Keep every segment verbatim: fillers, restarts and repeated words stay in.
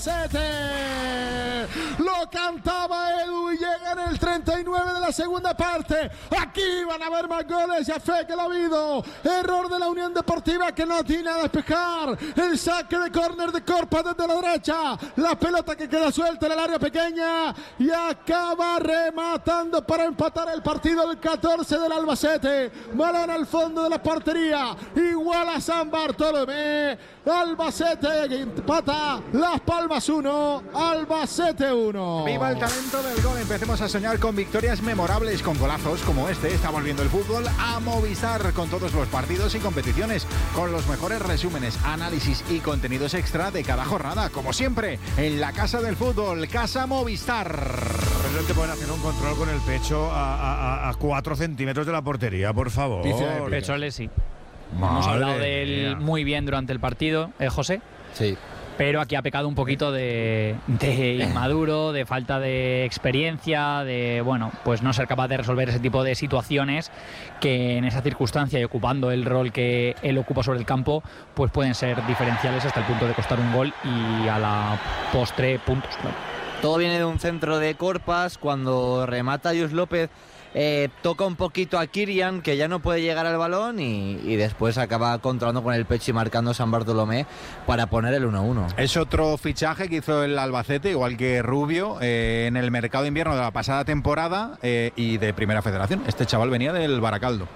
Albacete. Lo cantaba Edu y llega en el treinta y nueve de la segunda parte. Aquí van a haber más goles, ya fe que lo ha habido. Error de la Unión Deportiva que no tiene a despejar. El saque de córner de Corpa desde la derecha. La pelota que queda suelta en el área pequeña y acaba rematando para empatar el partido el catorce del Albacete. Balón al fondo de la portería. Igual a San Bartolomé. Albacete que empata. Las Palmas uno, Albacete uno. Viva el talento del gol. Empecemos a soñar con victorias memorables, con golazos como este. Está volviendo el fútbol a Movistar con todos los partidos y competiciones, con los mejores resúmenes, análisis y contenidos extra de cada jornada, como siempre, en la Casa del Fútbol, Casa Movistar. Pero no te pueden hacer un control con el pecho a, a, a cuatro centímetros de la portería, por favor. Pecholes sí. Madre Hemos hablado de él mía. muy bien durante el partido, ¿eh, José? Sí. Pero aquí ha pecado un poquito de, de inmaduro, de falta de experiencia, de, bueno, pues no ser capaz de resolver ese tipo de situaciones que en esa circunstancia y ocupando el rol que él ocupa sobre el campo, pues pueden ser diferenciales hasta el punto de costar un gol y a la postre puntos, claro. Todo viene de un centro de Corpas. Cuando remata Yus López, eh, toca un poquito a Kirian, que ya no puede llegar al balón, y, y después acaba controlando con el pecho y marcando San Bartolomé para poner el uno uno. Es otro fichaje que hizo el Albacete, igual que Rubio, eh, en el mercado de invierno de la pasada temporada eh, y de Primera Federación. Este chaval venía del Baracaldo.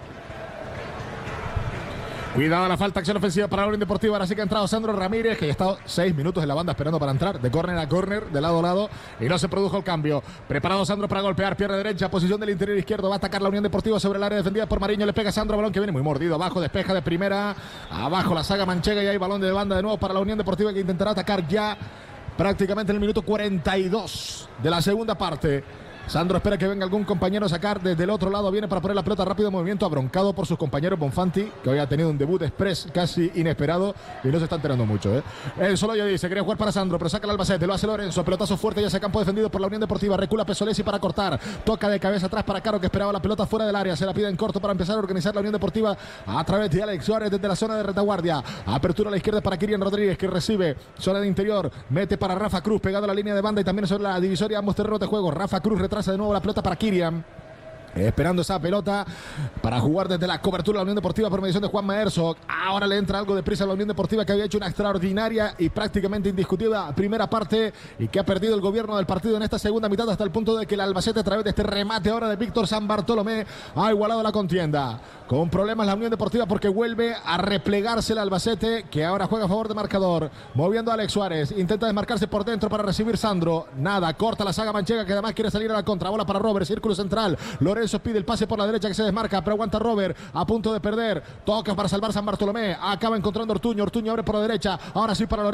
Cuidado la falta, acción ofensiva para la Unión Deportiva. Ahora sí que ha entrado Sandro Ramírez, que ya ha estado seis minutos en la banda esperando para entrar, de córner a córner, de lado a lado, y no se produjo el cambio. Preparado Sandro para golpear, pierna derecha, posición del interior izquierdo, va a atacar la Unión Deportiva sobre el área defendida por Mariño, le pega Sandro, balón que viene muy mordido, abajo, despeja de primera, abajo la saga manchega y hay balón de banda de nuevo para la Unión Deportiva, que intentará atacar ya prácticamente en el minuto cuarenta y dos de la segunda parte. Sandro espera que venga algún compañero a sacar desde el otro lado. Viene para poner la pelota rápido, movimiento abroncado por sus compañeros. Bonfanti, que hoy ha tenido un debut express casi inesperado y no se está enterando mucho, ¿eh? El Soloyo dice, quería jugar para Sandro, pero saca el Albacete, lo hace Lorenzo, pelotazo fuerte y ese campo defendido por la Unión Deportiva. Recula Pesolesi para cortar, toca de cabeza atrás para Caro, que esperaba la pelota fuera del área, se la pide en corto para empezar a organizar la Unión Deportiva a través de Alex Suárez desde la zona de retaguardia. Apertura a la izquierda para Kirian Rodríguez, que recibe zona de interior, mete para Rafa Cruz, pegado a la línea de banda y también sobre la divisoria ambos terrenos de juego. Rafa Cruz retrasa de nuevo la pelota para Kirian, esperando esa pelota para jugar desde la cobertura de la Unión Deportiva por mediación de Juan Herzog. Ahora le entra algo de prisa a la Unión Deportiva, que había hecho una extraordinaria y prácticamente indiscutida primera parte y que ha perdido el gobierno del partido en esta segunda mitad, hasta el punto de que el Albacete, a través de este remate ahora de Víctor San Bartolomé, ha igualado la contienda. Con problemas la Unión Deportiva porque vuelve a replegarse el Albacete, que ahora juega a favor de marcador, moviendo a Alex Suárez, intenta desmarcarse por dentro para recibir Sandro, nada, corta la saga manchega, que además quiere salir a la contra. Bola para Robert, círculo central, Lorenzo pide el pase por la derecha, que se desmarca, pero aguanta Robert, a punto de perder, toca para salvar San Bartolomé, acaba encontrando Ortuño, Ortuño abre por la derecha, ahora sí para Lorenzo.